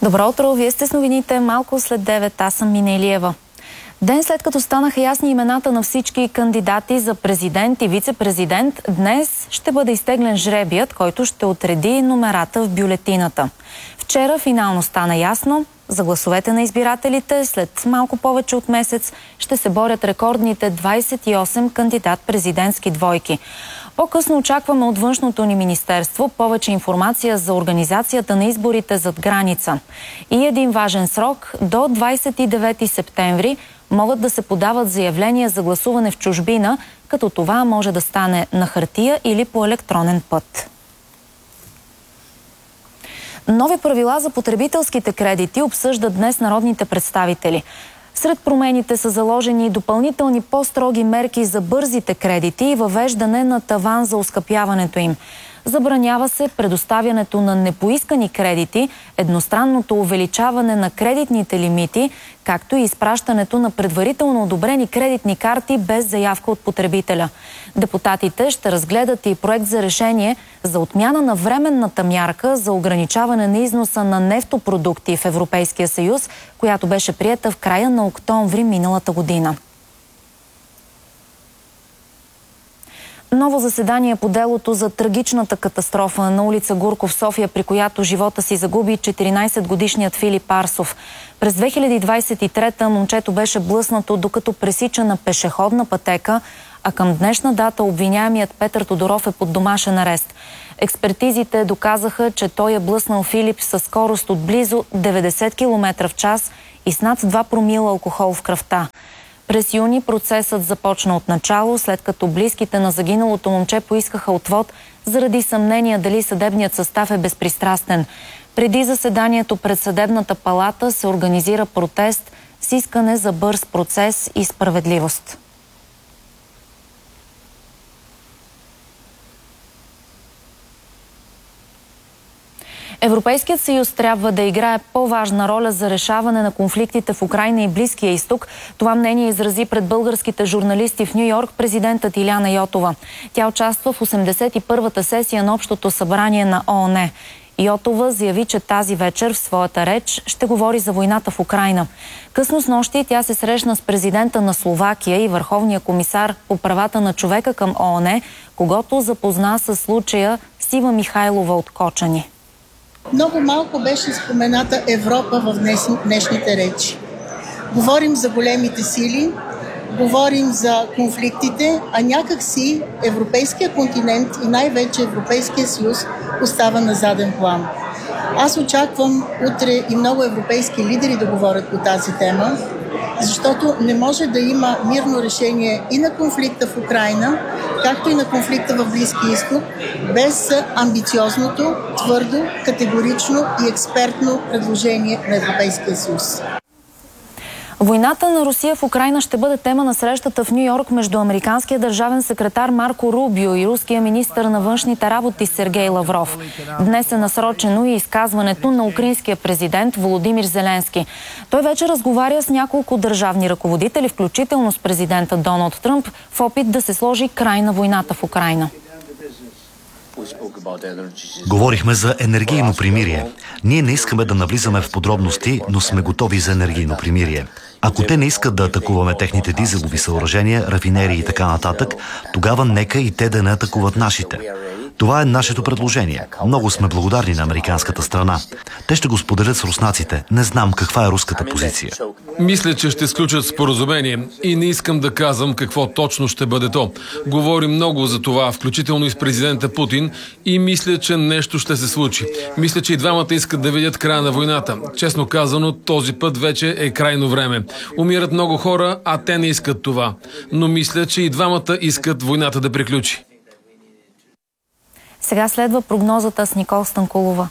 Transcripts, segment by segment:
Добро утро, вие сте с новините малко след 9. Аз съм Мина Илиева. Ден след като станаха ясни имената на всички кандидати за президент и вице-президент, днес ще бъде изтеглен жребият, който ще отреди номерата в бюлетината. Вчера финално стана ясно. За гласовете на избирателите след малко повече от месец ще се борят рекордните 28 кандидат-президентски двойки. По-късно очакваме от външното ни министерство повече информация за организацията на изборите зад граница. И един важен срок – до 29 септември могат да се подават заявления за гласуване в чужбина, като това може да стане на хартия или по електронен път. Нови правила за потребителските кредити обсъждат днес народните представители. Сред промените са заложени допълнителни по-строги мерки за бързите кредити и въвеждане на таван за оскъпяването им. Забранява се предоставянето на непоискани кредити, едностранното увеличаване на кредитните лимити, както и изпращането на предварително одобрени кредитни карти без заявка от потребителя. Депутатите ще разгледат и проект за решение за отмяна на временната мярка за ограничаване на износа на нефтопродукти в Европейския съюз, която беше приета в края на октомври миналата година. Ново заседание по делото за трагичната катастрофа на улица Гурков, София, при която живота си загуби 14-годишният Филип Арсов. През 2023 момчето беше блъснато, докато пресича на пешеходна пътека, а към днешна дата обвиняемият Петър Тодоров е под домашен арест. Експертизите доказаха, че той е блъснал Филип със скорост от близо 90 км в час и с над 2 промила алкохол в кръвта. През юни процесът започна от начало, след като близките на загиналото момче поискаха отвод заради съмнения дали съдебният състав е безпристрастен. Преди заседанието пред съдебната палата се организира протест с искане за бърз процес и справедливост. Европейският съюз трябва да играе по-важна роля за решаване на конфликтите в Украйна и Близкия изток. Това мнение изрази пред българските журналисти в Ню-Йорк президентът Илияна Йотова. Тя участва в 81-та сесия на Общото събрание на ООН. Йотова заяви, че тази вечер в своята реч ще говори за войната в Украйна. Късно снощи тя се срещна с президента на Словакия и върховния комисар по правата на човека към ООН, когото запозна със случая с Ива Михайлова от Кочани. Много малко беше спомената Европа в днешните речи. Говорим за големите сили, говорим за конфликтите, а някак си Европейския континент и най-вече Европейския съюз остава на заден план. Аз очаквам утре и много европейски лидери да говорят по тази тема, защото не може да има мирно решение и на конфликта в Украйна, както и на конфликта в Близкия изток, без амбициозното, твърдо, категорично и експертно предложение на Европейския съюз. Войната на Русия в Украйна ще бъде тема на срещата в Ню-Йорк между американския държавен секретар Марко Рубио и руския министър на външните работи Сергей Лавров. Днес е насрочено и изказването на украинския президент Володимир Зеленски. Той вече разговаря с няколко държавни ръководители, включително с президента Доналд Тръмп, в опит да се сложи край на войната в Украйна. Говорихме за енергийно примирие. Ние не искаме да навлизаме в подробности, но сме готови за енергийно примирие. Ако те не искат да атакуваме техните дизелови съоръжения, рафинерии и така нататък, тогава нека и те да не атакуват нашите. Това е нашето предложение. Много сме благодарни на американската страна. Те ще го споделят с руснаците. Не знам каква е руската позиция. Мисля, че ще сключат споразумение и не искам да казвам какво точно ще бъде то. Говорим много за това, включително и с президента Путин, и мисля, че нещо ще се случи. Мисля, че и двамата искат да видят края на войната. Честно казано, този път вече е крайно време. Умират много хора, а те не искат това. Но мисля, че и двамата искат войната да приключи. Сега следва прогнозата с Никол Станкулова.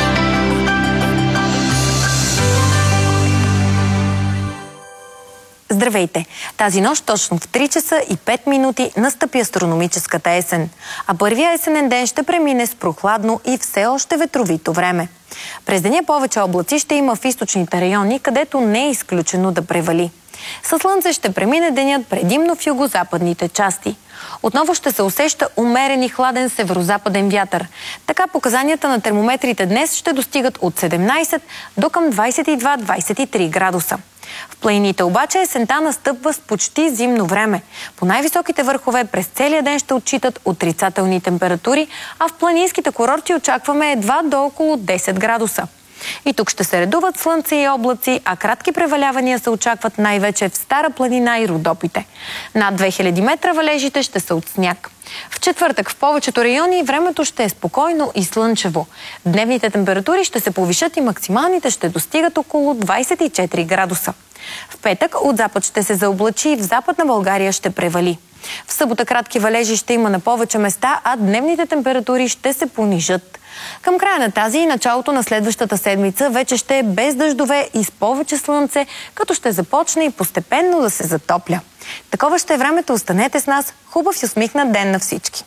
С Здравейте! Тази нощ точно в 3 часа и 5 минути настъпи астрономическата есен. А първия есенен ден ще премине с прохладно и все още ветровито време. През деня повече облаци ще има в източните райони, където не е изключено да превали. Със слънце ще премине денят предимно в югозападните части. Отново ще се усеща умерен и хладен северозападен вятър. Така показанията на термометрите днес ще достигат от 17 до към 22-23 градуса. В планините обаче есента настъпва с почти зимно време. По най-високите върхове през целия ден ще отчитат отрицателни температури, а в планинските курорти очакваме едва до около 10 градуса. И тук ще се редуват слънце и облаци, а кратки превалявания се очакват най-вече в Стара планина и Родопите. Над 2000 метра валежите ще са от сняг. В четвъртък в повечето райони времето ще е спокойно и слънчево. Дневните температури ще се повишат и максималните ще достигат около 24 градуса. В петък от запад ще се заоблачи и в Западна България ще превали. В събота кратки валежи ще има на повече места, а дневните температури ще се понижат. Към края на тази и началото на следващата седмица вече ще е без дъждове и с повече слънце, като ще започне и постепенно да се затопля. Такова ще е времето, останете с нас. Хубав и усмихнат ден на всички!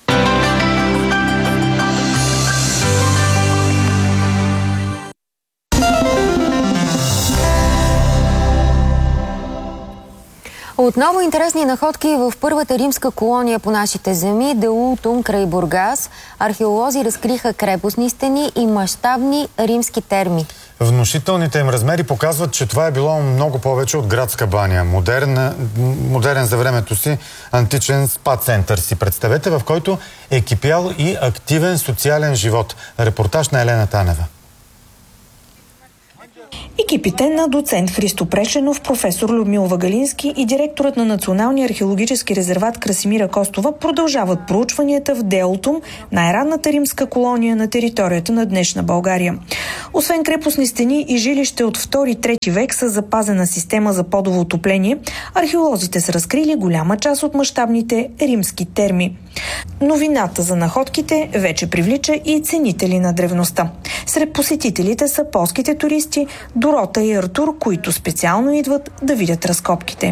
Отново интересни находки в първата римска колония по нашите земи, Делутум край Бургас. Археолози разкриха крепостни стени и мащабни римски терми. Внушителните им размери показват, че това е било много повече от градска баня. Модерен за времето си античен спа-център си представете, в който е кипял и активен социален живот. Репортаж на Елена Танева. Екипите на доцент Христо Прешенов, професор Людмил Вагалински и директорът на Националния археологически резерват Красимира Костова продължават проучванията в Делутум, най-ранната римска колония на територията на днешна България. Освен крепостни стени и жилище от 2-3 век с запазена система за подово отопление, археолозите са разкрили голяма част от мащабните римски терми. Новината за находките вече привлича и ценители на древността. Сред посетителите са полските туристи Дорота и Артур, които специално идват да видят разкопките.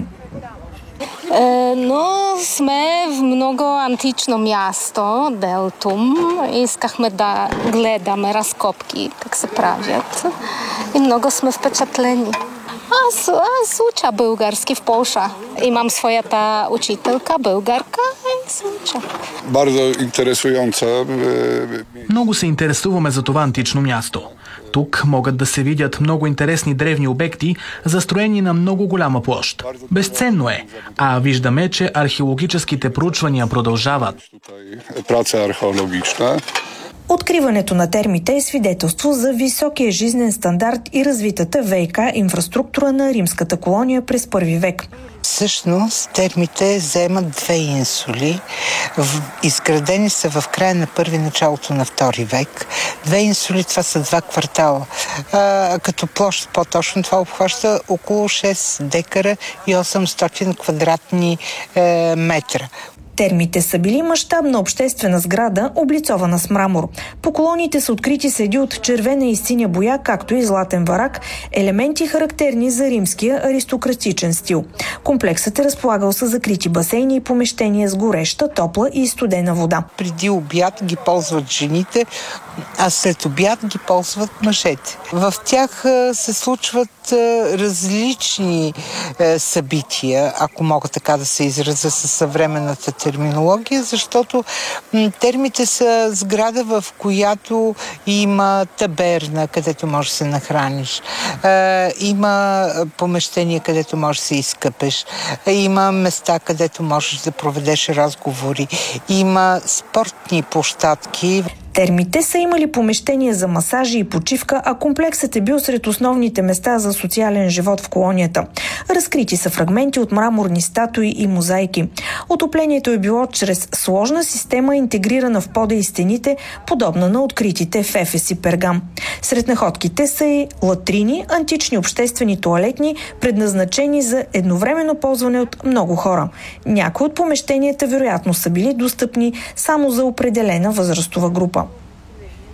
Но сме в много антично място, Делутум. Искахме да гледаме разкопки, как се правят. И много сме впечатлени. Аз уча български в Полша. Имам своята учителка, българка, и се уча. Bardzo interesujące. Много се интересуваме за това антично място. Тук могат да се видят много интересни древни обекти, застроени на много голяма площ. Безценно е, а виждаме, че археологическите проучвания продължават. Праца археологична. Откриването на термите е свидетелство за високия жизнен стандарт и развитата ВиК инфраструктура на римската колония през първи век. Всъщност термите заемат 2 инсули. Изградени са в края на първи, началото на втори век. 2 инсули, това са 2 квартала. Като площ по-точно това обхваща около 6 декара и 800 квадратни метра. Термите са били мащабна обществена сграда, облицована с мрамор. По колониите са открити следи от червена и синя боя, както и златен варак, елементи характерни за римския аристократичен стил. Комплексът е разполагал с закрити басейни и помещения с гореща, топла и студена вода. Преди обяд ги ползват жените, а след обяд ги ползват мъжете. В тях се случват различни събития, ако мога така да се изразя със съвременната терминология, защото термите са сграда, в която има таберна, където можеш да се нахраниш. Има помещение, където можеш да се изкъпеш. Има места, където можеш да проведеш разговори. Има спортни площадки. Термите са имали помещения за масажи и почивка, а комплексът е бил сред основните места за социален живот в колонията. Разкрити са фрагменти от мраморни статуи и мозайки. Отоплението е било чрез сложна система, интегрирана в пода и стените, подобна на откритите в Ефес и Пергам. Сред находките са и латрини, антични обществени тоалетни, предназначени за едновременно ползване от много хора. Някои от помещенията вероятно са били достъпни само за определена възрастова група.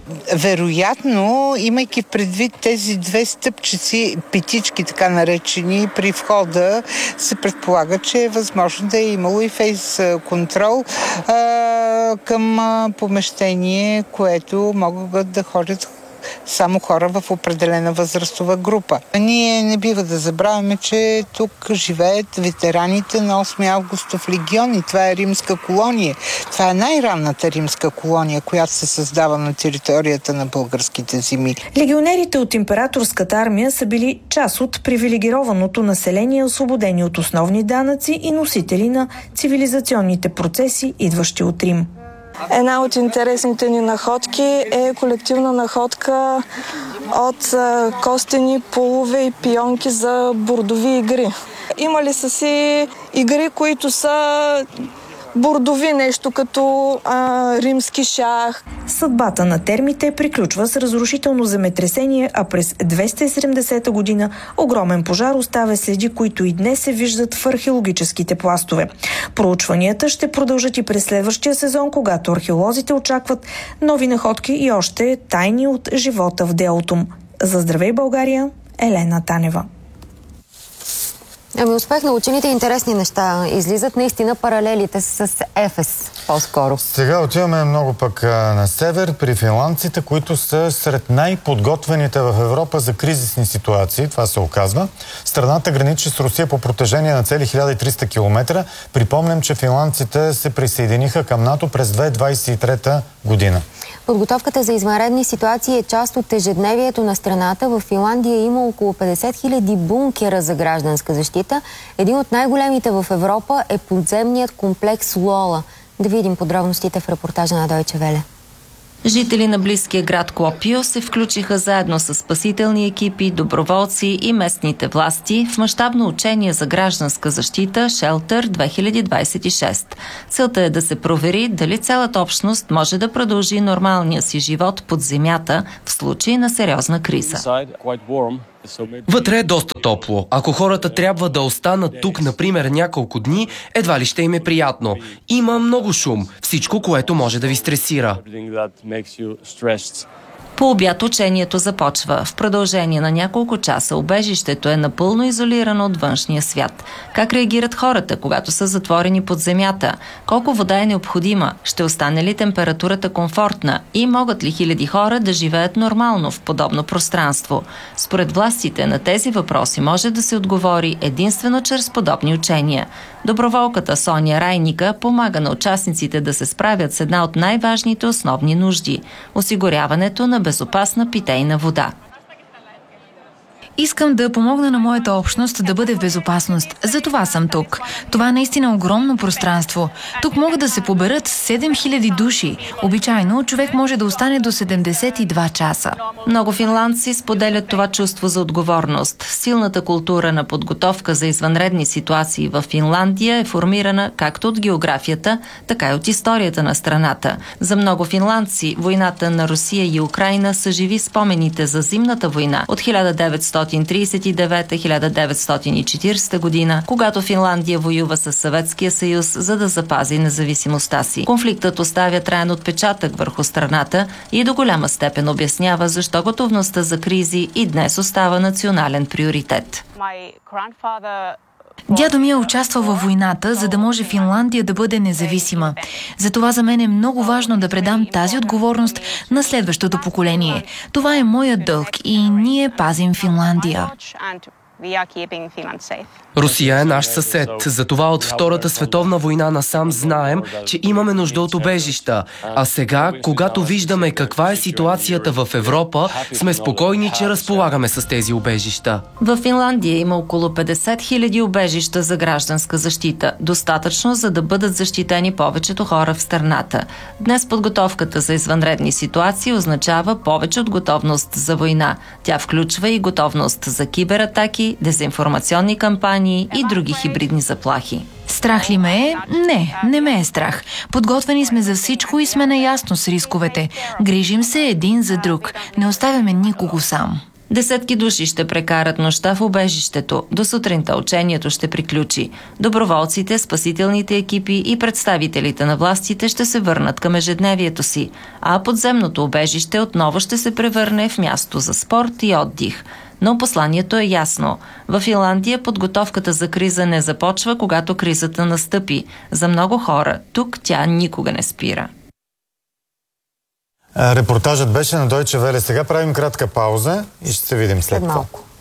Вероятно, имайки предвид тези две стъпчици, петички така наречени, при входа се предполага, че е възможно да е имало и фейс контрол към помещение, което могат да ходят само хора в определена възрастова група. Ние не бива да забравяме, че тук живеят ветераните на 8 августов легион и това е римска колония. Това е най-ранната римска колония, която се създава на територията на българските земи. Легионерите от императорската армия са били част от привилегированото население, освободени от основни данъци и носители на цивилизационните процеси, идващи от Рим. Една от интересните ни находки е колективна находка от костени полове и пионки за бордови игри. Имали са си игри, които са бордови, нещо като римски шах. Съдбата на термите приключва с разрушително земетресение, а през 270 година огромен пожар оставя следи, които и днес се виждат в археологическите пластове. Проучванията ще продължат и през следващия сезон, когато археолозите очакват нови находки и още тайни от живота в Делтум. За Здравей България, Елена Танева. Успех на учените, интересни неща. Излизат наистина паралелите с Ефес по-скоро. Сега отиваме много пък на север, при финландците, които са сред най-подготвените в Европа за кризисни ситуации. Това се оказва. Страната граничи с Русия по протежение на цели 1300 км. Припомням, че финландците се присъединиха към НАТО през 2023 година. Подготовката за извънредни ситуации е част от ежедневието на страната. В Финландия има около 50 000 бункера за гражданска защита. Един от най-големите в Европа е подземният комплекс Лола. Да видим подробностите в репортажа на Deutsche Welle. Жители на близкия град Клопио се включиха заедно с спасителни екипи, доброволци и местните власти в мащабно учение за гражданска защита Shelter 2026. Целта е да се провери дали цялата общност може да продължи нормалния си живот под земята в случай на сериозна криза. Вътре е доста топло. Ако хората трябва да останат тук, например, няколко дни, едва ли ще им е приятно. Има много шум. Всичко, което може да ви стресира. По обяд учението започва. В продължение на няколко часа убежището е напълно изолирано от външния свят. Как реагират хората, когато са затворени под земята? Колко вода е необходима? Ще остане ли температурата комфортна? И могат ли хиляди хора да живеят нормално в подобно пространство? Според властите на тези въпроси може да се отговори единствено чрез подобни учения. Доброволката Соня Райника помага на участниците да се справят с една от най-важните основни нужди – осигуряването на безопасна питейна вода. Искам да помогна на моята общност да бъде в безопасност. Затова съм тук. Това е наистина огромно пространство. Тук могат да се поберат 7000 души. Обичайно човек може да остане до 72 часа. Много финландци споделят това чувство за отговорност. Силната култура на подготовка за извънредни ситуации в Финландия е формирана както от географията, така и от историята на страната. За много финландци войната на Русия и Украйна съживи спомените за зимната война от 1939-1940 година, когато Финландия воюва с Съветския съюз, за да запази независимостта си. Конфликтът оставя траен отпечатък върху страната и до голяма степен обяснява защо готовността за кризи и днес остава национален приоритет. Дядо ми е участвал във войната, за да може Финландия да бъде независима. Затова за мен е много важно да предам тази отговорност на следващото поколение. Това е моят дълг и ние пазим Финландия. Русия е наш съсед. Затова от Втората световна война насам знаем, че имаме нужда от убежища. А сега, когато виждаме каква е ситуацията в Европа, сме спокойни, че разполагаме с тези убежища. В Финландия има около 50 000 убежища за гражданска защита. Достатъчно, за да бъдат защитени повечето хора в страната. Днес подготовката за извънредни ситуации означава повече от готовност за война. Тя включва и готовност за кибератаки, дезинформационни кампании и други хибридни заплахи. Страх ли ме е? Не ме е страх. Подготвени сме за всичко и сме наясно с рисковете. Грижим се един за друг. Не оставяме никого сам. Десетки души ще прекарат нощта в убежището. До сутринта учението ще приключи. Доброволците, спасителните екипи и представителите на властите ще се върнат към ежедневието си, а подземното убежище отново ще се превърне в място за спорт и отдих. Но посланието е ясно. В Финландия подготовката за криза не започва, когато кризата настъпи. За много хора тук тя никога не спира. Репортажът беше на Deutsche Welle. Сега правим кратка пауза и ще се видим след малко.